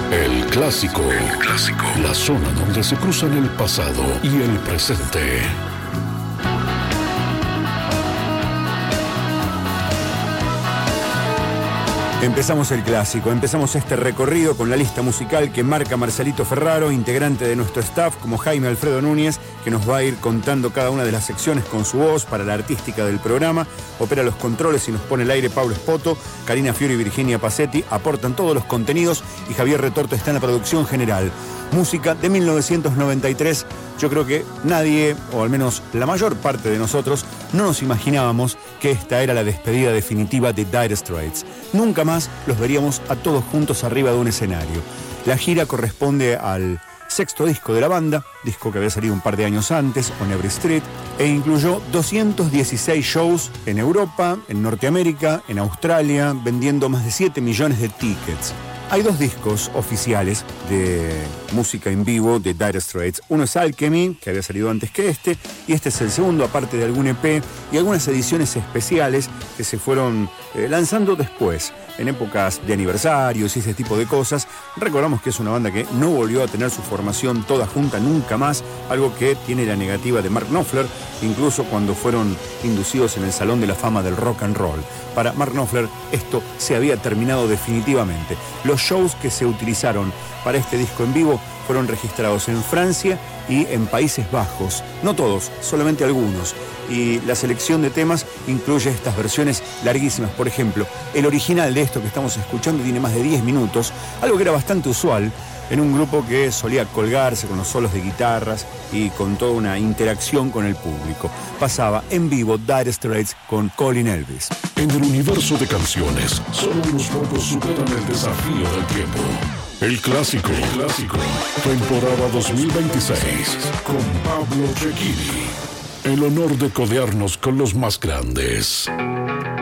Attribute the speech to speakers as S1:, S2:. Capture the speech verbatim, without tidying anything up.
S1: El clásico. El clásico. La zona donde se cruzan el pasado y el presente.
S2: Empezamos el clásico, empezamos este recorrido con la lista musical que marca Marcelito Ferraro, integrante de nuestro staff, como Jaime Alfredo Núñez, que nos va a ir contando cada una de las secciones con su voz para la artística del programa. Opera los controles y nos pone el aire Pablo Espoto, Karina Fiori y Virginia Pacetti aportan todos los contenidos y Javier Retorto está en la producción general. Música de mil novecientos noventa y tres. Yo creo que nadie, o al menos la mayor parte de nosotros, no nos imaginábamos que esta era la despedida definitiva de Dire Straits. Nunca más los veríamos a todos juntos arriba de un escenario. La gira corresponde al sexto disco de la banda, disco que había salido un par de años antes, On Every Street, e incluyó doscientos dieciséis shows en Europa, en Norteamérica, en Australia, vendiendo más de siete millones de tickets. Hay dos discos oficiales de música en vivo de Dire Straits. Uno es Alchemy, que había salido antes que este, y este es el segundo, aparte de algún E P y algunas ediciones especiales que se fueron eh, lanzando después, en épocas de aniversarios y ese tipo de cosas. Recordamos que es una banda que no volvió a tener su formación toda junta nunca más, algo que tiene la negativa de Mark Knopfler, incluso cuando fueron inducidos en el Salón de la Fama del Rock and Roll. Para Mark Knopfler esto se había terminado definitivamente. Los shows que se utilizaron para este disco en vivo fueron registrados en Francia y en Países Bajos. No todos, solamente algunos. Y la selección de temas incluye estas versiones larguísimas. Por ejemplo, el original de esto que estamos escuchando tiene más de diez minutos, algo que era bastante usual en un grupo que solía colgarse con los solos de guitarras y con toda una interacción con el público. Pasaba en vivo Dire Straits con Colin Elvis.
S1: En el universo de canciones, solo unos pocos superan el desafío del tiempo. El clásico, el clásico, temporada dos mil veintiséis, con Pablo Cecchini. El honor de codearnos con los más grandes.